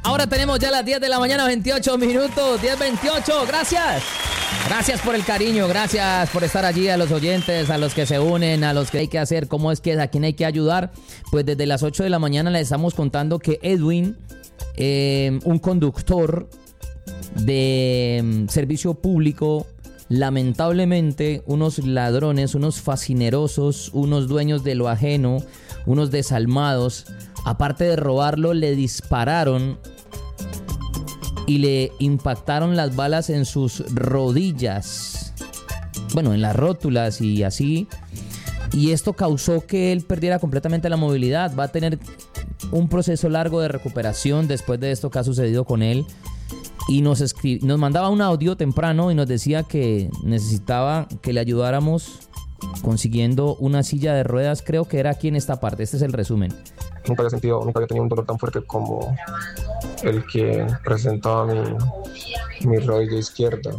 Ahora tenemos ya las 10 de la mañana, 28 minutos, 10:28. Gracias. Gracias por el cariño, gracias por estar allí, a los oyentes, a los que se unen, a los que hay que hacer, cómo es que a quién hay que ayudar. Pues desde las 8 de la mañana les estamos contando que Edwin, un conductor de servicio público, lamentablemente unos ladrones, unos fascinerosos, unos dueños de lo ajeno, unos desalmados, aparte de robarlo, le dispararon y le impactaron las balas en sus rodillas, bueno, en las rótulas y así. Y esto causó que él perdiera completamente la movilidad. Va a tener un proceso largo de recuperación después de esto que ha sucedido con él. Y nos mandaba un audio temprano y nos decía que necesitaba que le ayudáramos consiguiendo una silla de ruedas. Creo que era aquí en esta parte. Este es el resumen. Nunca había tenido un dolor tan fuerte como el que presentaba mi rodilla izquierda.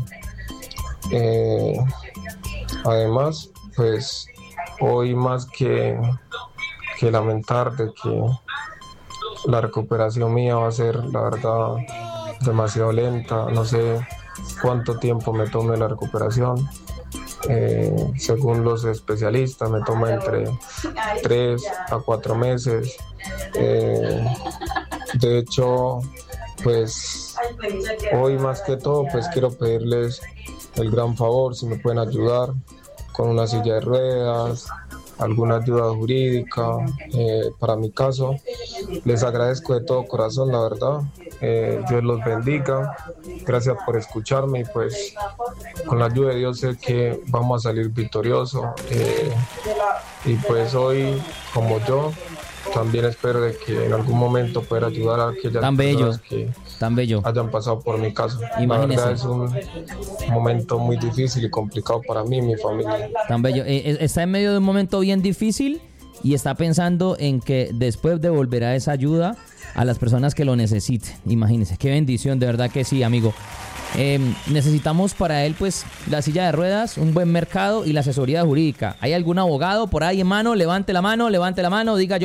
Además, pues hoy más que lamentar de que la recuperación mía va a ser, la verdad, demasiado lenta. No sé cuánto tiempo me tome la recuperación. Según los especialistas me toma entre 3 a 4 meses. De hecho, pues hoy más que todo pues quiero pedirles el gran favor si me pueden ayudar con una silla de ruedas, alguna ayuda jurídica para mi caso. Les agradezco de todo corazón, la verdad. Dios los bendiga. Gracias por escucharme y pues con la ayuda de Dios sé que vamos a salir victoriosos. Y pues hoy, como yo, también espero de que en algún momento pueda ayudar a aquellas personas que hayan pasado por mi caso. Imagínese. La verdad es un momento muy difícil y complicado para mí y mi familia. Tan bello. Está en medio de un momento bien difícil y está pensando en que después devolverá esa ayuda a las personas que lo necesiten. Imagínese, qué bendición, de verdad que sí, amigo. Necesitamos para él pues la silla de ruedas, un buen mercado y la asesoría jurídica. ¿Hay algún abogado por ahí en mano? Levante la mano, diga yo